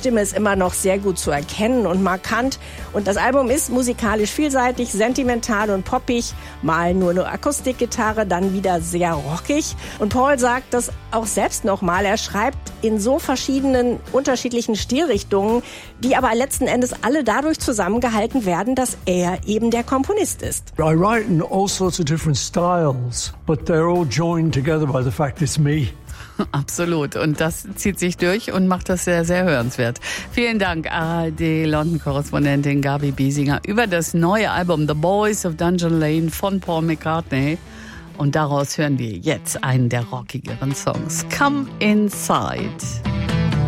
Stimme ist immer noch sehr gut zu erkennen und markant. Und das Album ist musikalisch vielseitig, sentimental und poppig. Mal nur eine Akustikgitarre, dann wieder sehr rockig. Und Paul sagt das auch selbst nochmal. Er schreibt in so verschiedenen, unterschiedlichen Stilrichtungen, die aber letzten Endes alle dadurch zusammengehalten werden, dass er eben der Komponist ist. I write in all sorts of different styles, but they're all joined together by the fact it's me. Absolut. Und das zieht sich durch und macht das sehr, sehr hörenswert. Vielen Dank, ARD-London-Korrespondentin Gabi Biesinger über das neue Album The Boys of Dungeon Lane von Paul McCartney. Und daraus hören wir jetzt einen der rockigeren Songs. Come Inside.